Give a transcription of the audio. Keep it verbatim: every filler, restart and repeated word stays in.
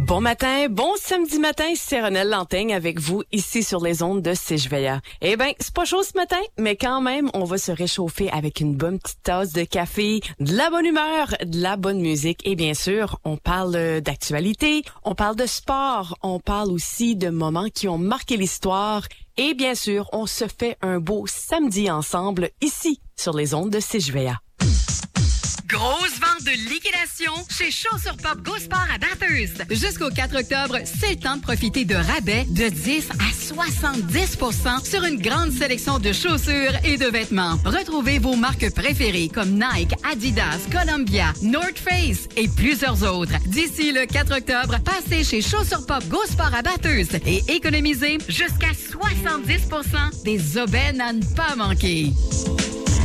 Bon matin, bon samedi matin, c'est Ronelle Lantaigne avec vous ici sur les ondes de C J V A. Eh ben, c'est pas chaud ce matin, mais quand même, on va se réchauffer avec une bonne petite tasse de café, de la bonne humeur, de la bonne musique et bien sûr, on parle d'actualité, on parle de sport, on parle aussi de moments qui ont marqué l'histoire et bien sûr, on se fait un beau samedi ensemble ici sur les ondes de C J V A. Grosse vente de liquidation chez Chaussures Pop Go Sport à Bathurst. Jusqu'au quatre octobre, c'est le temps de profiter de rabais de dix à soixante-dix pour cent sur une grande sélection de chaussures et de vêtements. Retrouvez vos marques préférées comme Nike, Adidas, Columbia, North Face et plusieurs autres. D'ici le quatre octobre, passez chez Chaussures Pop Go Sport à Bathurst et économisez jusqu'à soixante-dix pour cent des aubaines à ne pas manquer.